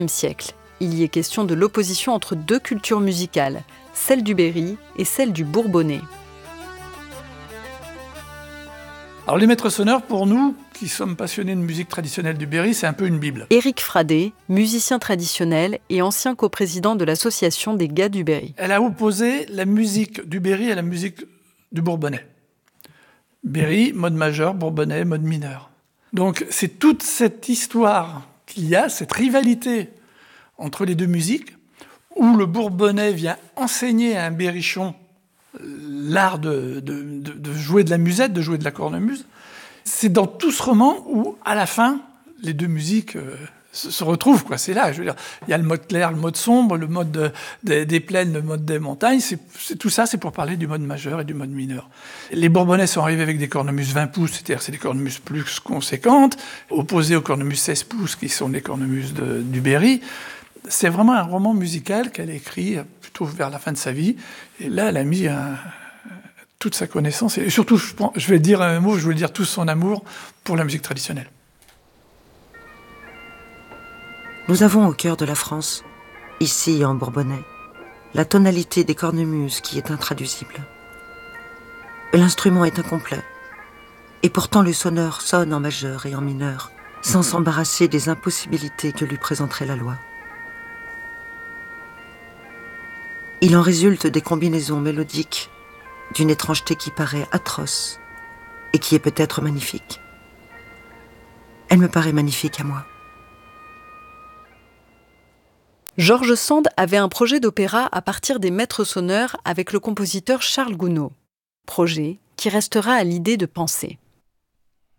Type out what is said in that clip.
siècle. Il y est question de l'opposition entre deux cultures musicales, celle du Berry et celle du Bourbonnais. Alors les maîtres sonneurs, pour nous, qui sommes passionnés de musique traditionnelle du Berry, c'est un peu une bible. Éric Fradé, musicien traditionnel et ancien coprésident de l'association des Gars du Berry. Elle a opposé la musique du Berry à la musique du Bourbonnais. Berry, mode majeur, Bourbonnais, mode mineur. Donc c'est toute cette histoire qu'il y a, cette rivalité entre les deux musiques, où le Bourbonnais vient enseigner à un berrichon l'art de jouer de la musette, de jouer de la cornemuse. C'est dans tout ce roman où, à la fin, les deux musiques se retrouvent, quoi. C'est là, je veux dire, il y a le mode clair, le mode sombre, le mode des plaines, le mode des montagnes. Tout ça, c'est pour parler du mode majeur et du mode mineur. Les Bourbonnais sont arrivés avec des cornemuses 20 pouces, c'est-à-dire c'est des cornemuses plus conséquentes, opposées aux cornemuses 16 pouces, qui sont les cornemuses du Berry. C'est vraiment un roman musical qu'elle a écrit plutôt vers la fin de sa vie. Et là, elle a mis toute sa connaissance. Et surtout, je vais dire un mot, je vais dire tout son amour pour la musique traditionnelle. Nous avons au cœur de la France, ici en Bourbonnais, la tonalité des cornemuses qui est intraduisible. L'instrument est incomplet. Et pourtant le sonneur sonne en majeur et en mineur, sans s'embarrasser des impossibilités que lui présenterait la loi. Il en résulte des combinaisons mélodiques d'une étrangeté qui paraît atroce et qui est peut-être magnifique. Elle me paraît magnifique à moi. George Sand avait un projet d'opéra à partir des maîtres sonneurs avec le compositeur Charles Gounod. Projet qui restera à l'idée de penser.